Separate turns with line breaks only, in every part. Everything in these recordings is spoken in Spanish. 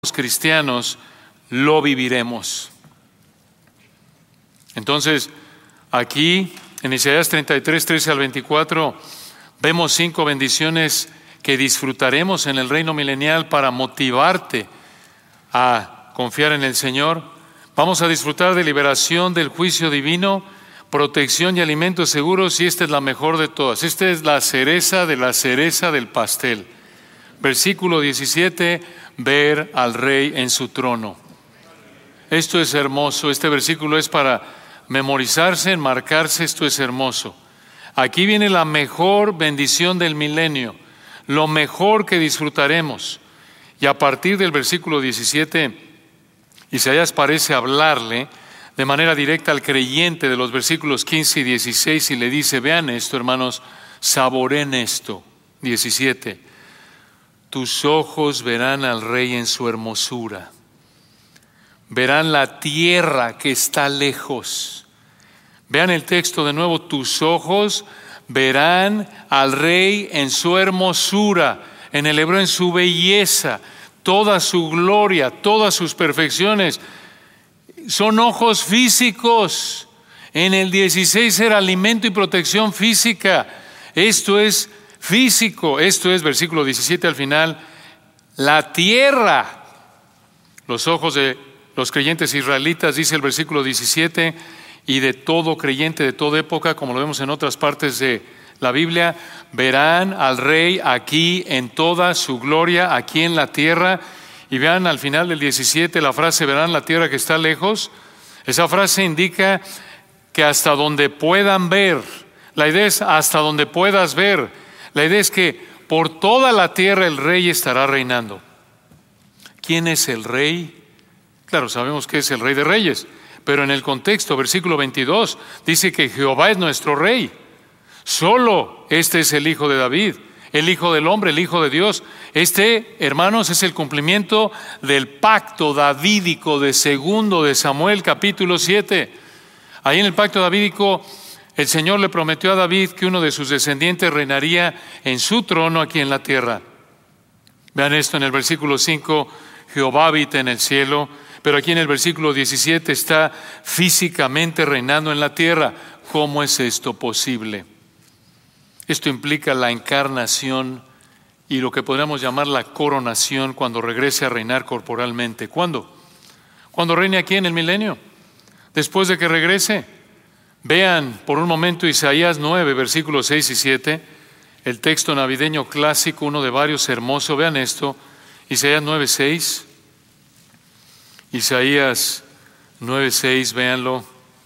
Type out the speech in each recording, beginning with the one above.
cristianos lo viviremos. Entonces, aquí en Isaías 33, 13 al 24, vemos 5 bendiciones que disfrutaremos en el reino milenial para motivarte a confiar en el Señor. Vamos a disfrutar de liberación del juicio divino, protección y alimentos seguros, y esta es la mejor de todas. Esta es la cereza de la cereza del pastel. Versículo 17, ver al Rey en su trono. Esto es hermoso. Este versículo es para memorizarse, enmarcarse. Esto es hermoso. Aquí viene la mejor bendición del milenio, lo mejor que disfrutaremos. Y a partir del versículo 17, Isaías parece hablarle de manera directa al creyente de los versículos 15 y 16 y le dice, vean esto, hermanos, saboreen esto. 17. Tus ojos verán al Rey en su hermosura. Verán la tierra que está lejos. Vean el texto de nuevo. Tus ojos verán al Rey en su hermosura. En el hebreo, en su belleza, toda su gloria, todas sus perfecciones. Son ojos físicos. En el 16 era alimento y protección física. Esto es físico. Esto es, versículo 17 al final, la tierra. Los ojos de los creyentes israelitas, dice el versículo 17, y de todo creyente de toda época, como lo vemos en otras partes de la Biblia, verán al Rey aquí en toda su gloria, aquí en la tierra. Y vean al final del 17 la frase, verán la tierra que está lejos. Esa frase indica que hasta donde puedan ver. La idea es hasta donde puedas ver. La idea es que por toda la tierra el Rey estará reinando. ¿Quién es el Rey? Claro, sabemos que es el Rey de Reyes, pero en el contexto, versículo 22, dice que Jehová es nuestro Rey. Solo este es el Hijo de David, el Hijo del Hombre, el Hijo de Dios. Este, hermanos, es el cumplimiento del pacto davídico de 2 de Samuel, capítulo 7. Ahí en el pacto davídico, el Señor le prometió a David que uno de sus descendientes reinaría en su trono aquí en la tierra. Vean esto en el versículo 5, Jehová habita en el cielo, pero aquí en el versículo 17 está físicamente reinando en la tierra. ¿Cómo es esto posible? Esto implica la encarnación y lo que podríamos llamar la coronación cuando regrese a reinar corporalmente. ¿Cuándo? Cuando reine aquí en el milenio, después de que regrese. Vean por un momento Isaías 9, versículos 6 y 7, el texto navideño clásico, uno de varios hermosos. Vean esto, Isaías 9, 6. Isaías 9, 6, véanlo.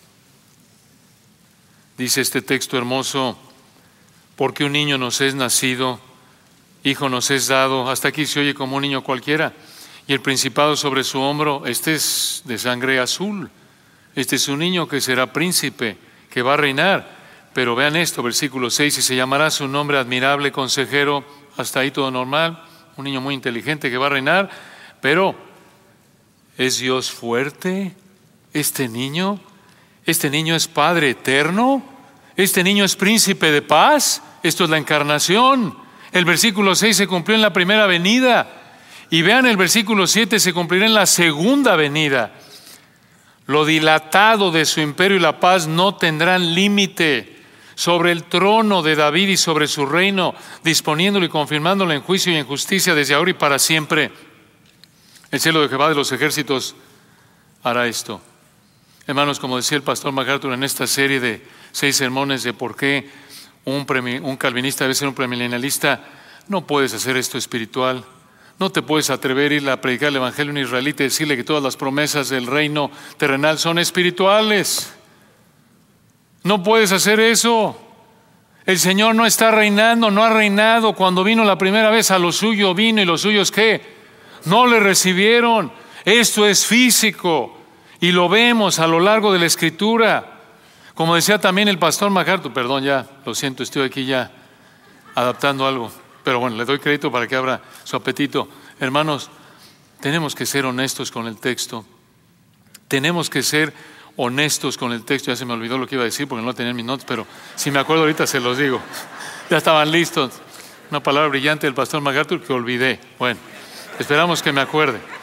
Dice este texto hermoso, porque un niño nos es nacido, hijo nos es dado. Hasta aquí se oye como un niño cualquiera. Y el principado sobre su hombro, este es de sangre azul. Este es un niño que será príncipe, que va a reinar. Pero vean esto, versículo 6, y se llamará su nombre admirable, consejero. Hasta ahí todo normal. Un niño muy inteligente que va a reinar. Pero ¿es Dios fuerte este niño? ¿Este niño es Padre eterno? ¿Este niño es príncipe de paz? Esto es la encarnación. El versículo 6 se cumplió en la primera venida. Y vean el versículo 7, se cumplirá en la segunda venida. Lo dilatado de su imperio y la paz no tendrán límite sobre el trono de David y sobre su reino, disponiéndolo y confirmándolo en juicio y en justicia desde ahora y para siempre. El cielo de Jehová de los ejércitos hará esto. Hermanos, como decía el pastor MacArthur en esta serie de 6 sermones de por qué un calvinista debe ser un premilenialista, no puedes hacer esto espiritual. No te puedes atrever a ir a predicar el evangelio a un israelita y decirle que todas las promesas del reino terrenal son espirituales. No puedes hacer eso. El Señor no está reinando, no ha reinado. Cuando vino la primera vez a lo suyo vino y los suyos ¿qué? No le recibieron. Esto es físico y lo vemos a lo largo de la Escritura. Como decía también el pastor MacArthur, perdón, ya, lo siento, estoy aquí ya adaptando algo. Pero bueno, le doy crédito para que abra su apetito. Hermanos, tenemos que ser honestos con el texto. Tenemos que ser honestos con el texto. Ya se me olvidó lo que iba a decir porque no lo tenía en mis notas, pero si me acuerdo ahorita se los digo. Ya estaban listos. Una palabra brillante del pastor MacArthur que olvidé. Bueno, esperamos que me acuerde.